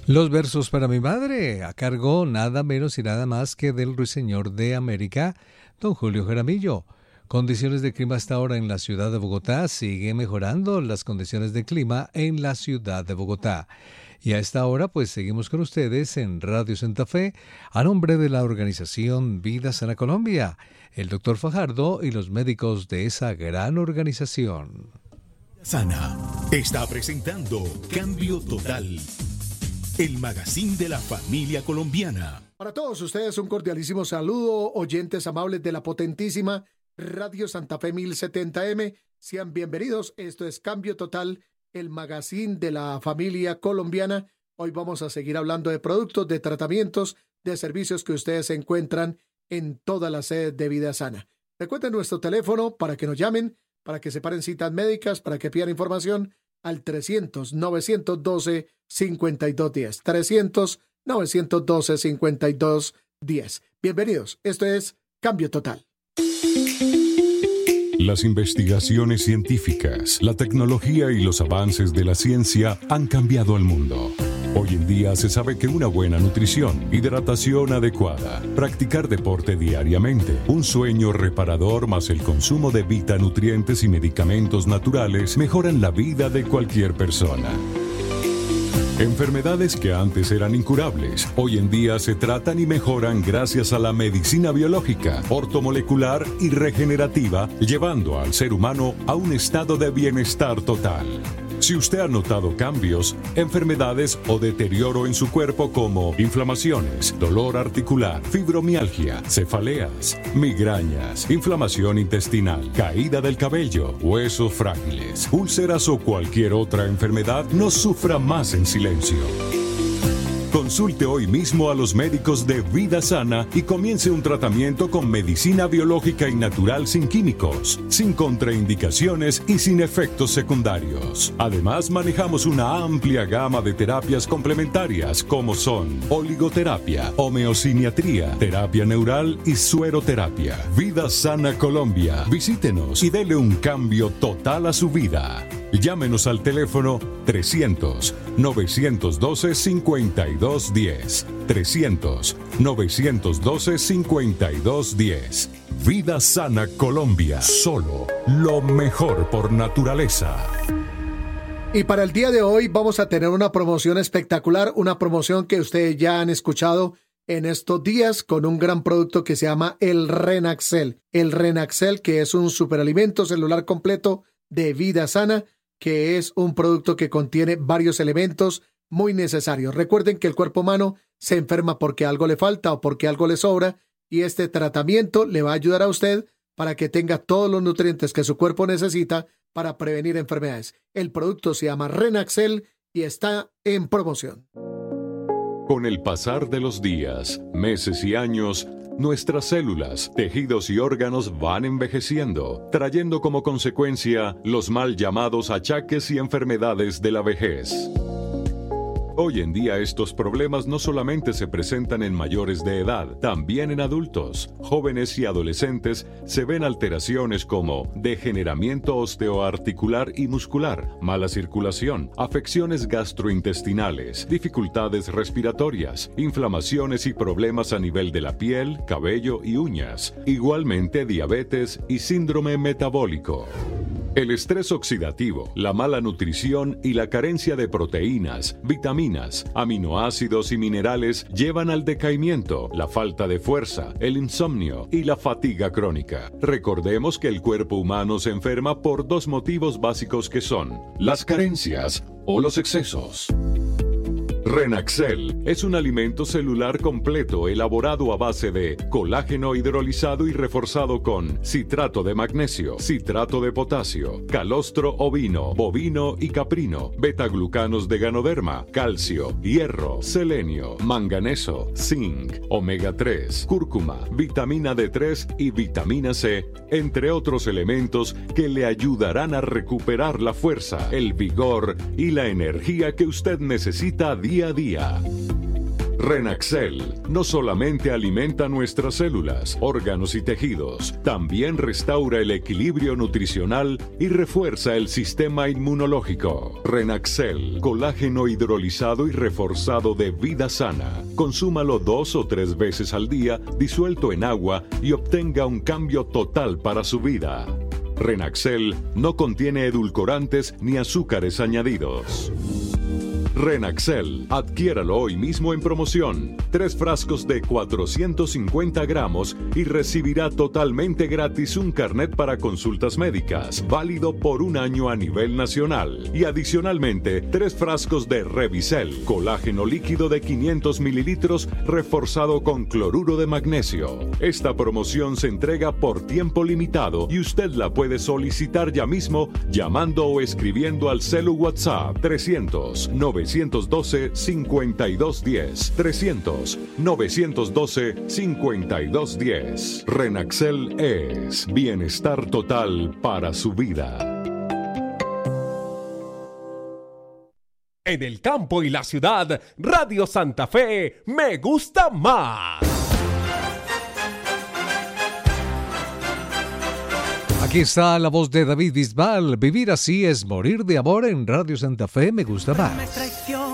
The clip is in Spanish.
Los versos para mi madre, a cargo nada menos y nada más que del ruiseñor de América, don Julio Jaramillo. Condiciones de clima hasta ahora en la ciudad de Bogotá. Sigue mejorando las condiciones de clima en la ciudad de Bogotá. Y a esta hora pues seguimos con ustedes en Radio Santa Fe a nombre de la organización Vida Sana Colombia, el doctor Fajardo y los médicos de esa gran organización. Sana está presentando Cambio Total, el magazine de la familia colombiana. Para todos ustedes un cordialísimo saludo, oyentes amables de la potentísima Radio Santa Fe 1070M. Sean bienvenidos, esto es Cambio Total, el magazine de la familia colombiana. Hoy vamos a seguir hablando de productos, de tratamientos, de servicios que ustedes encuentran en todas las sedes de Vida Sana. Recuerden nuestro teléfono para que nos llamen, para que separen citas médicas, para que pidan información al 300-912-5210. 300-912-5210. Bienvenidos, esto es Cambio Total. Las investigaciones científicas, la tecnología y los avances de la ciencia han cambiado al mundo. Hoy en día se sabe que una buena nutrición, hidratación adecuada, practicar deporte diariamente, un sueño reparador más el consumo de vitanutrientes y medicamentos naturales mejoran la vida de cualquier persona. Enfermedades que antes eran incurables, hoy en día se tratan y mejoran gracias a la medicina biológica, ortomolecular y regenerativa, llevando al ser humano a un estado de bienestar total. Si usted ha notado cambios, enfermedades o deterioro en su cuerpo como inflamaciones, dolor articular, fibromialgia, cefaleas, migrañas, inflamación intestinal, caída del cabello, huesos frágiles, úlceras o cualquier otra enfermedad, no sufra más en silencio. Consulte hoy mismo a los médicos de Vida Sana y comience un tratamiento con medicina biológica y natural sin químicos, sin contraindicaciones y sin efectos secundarios. Además, manejamos una amplia gama de terapias complementarias como son oligoterapia, homeosiniatría, terapia neural y sueroterapia. Vida Sana Colombia. Visítenos y dele un cambio total a su vida. Llámenos al teléfono 300-912-5210. 300-912-5210. Vida Sana Colombia. Solo lo mejor por naturaleza. Y para el día de hoy vamos a tener una promoción espectacular, una promoción que ustedes ya han escuchado en estos días con un gran producto que se llama el Renaxel. El Renaxel, que es un superalimento celular completo de Vida Sana, que es un producto que contiene varios elementos muy necesarios. Recuerden que el cuerpo humano se enferma porque algo le falta o porque algo le sobra, y este tratamiento le va a ayudar a usted para que tenga todos los nutrientes que su cuerpo necesita para prevenir enfermedades. El producto se llama Renaxel y está en promoción. Con el pasar de los días, meses y años, nuestras células, tejidos y órganos van envejeciendo, trayendo como consecuencia los mal llamados achaques y enfermedades de la vejez. Hoy en día estos problemas no solamente se presentan en mayores de edad, también en adultos, jóvenes y adolescentes se ven alteraciones como degeneramiento osteoarticular y muscular, mala circulación, afecciones gastrointestinales, dificultades respiratorias, inflamaciones y problemas a nivel de la piel, cabello y uñas, igualmente diabetes y síndrome metabólico. El estrés oxidativo, la mala nutrición y la carencia de proteínas, vitaminas, aminoácidos y minerales llevan al decaimiento, la falta de fuerza, el insomnio y la fatiga crónica. Recordemos que el cuerpo humano se enferma por dos motivos básicos que son las carencias o los excesos. Renaxel es un alimento celular completo elaborado a base de colágeno hidrolizado y reforzado con citrato de magnesio, citrato de potasio, calostro ovino, bovino y caprino, betaglucanos de ganoderma, calcio, hierro, selenio, manganeso, zinc, omega 3, cúrcuma, vitamina D3 y vitamina C, entre otros elementos que le ayudarán a recuperar la fuerza, el vigor y la energía que usted necesita día a día. Renaxel no solamente alimenta nuestras células, órganos y tejidos, también restaura el equilibrio nutricional y refuerza el sistema inmunológico. Renaxel, colágeno hidrolizado y reforzado de vida sana. Consúmalo 2 o 3 veces al día, disuelto en agua, y obtenga un cambio total para su vida. Renaxel no contiene edulcorantes ni azúcares añadidos. Renaxel, adquiéralo hoy mismo en promoción. 3 frascos de 450 gramos y recibirá totalmente gratis un carnet para consultas médicas, válido por 1 año a nivel nacional. Y adicionalmente, 3 frascos de Revisel, colágeno líquido de 500 mililitros reforzado con cloruro de magnesio. Esta promoción se entrega por tiempo limitado y usted la puede solicitar ya mismo llamando o escribiendo al celu WhatsApp 300-912-5210. 300-912-5210. Renaxel es bienestar total para su vida. En el campo y la ciudad, Radio Santa Fe me gusta más. Aquí está la voz de David Bisbal. Vivir así es morir de amor en Radio Santa Fe me gusta más.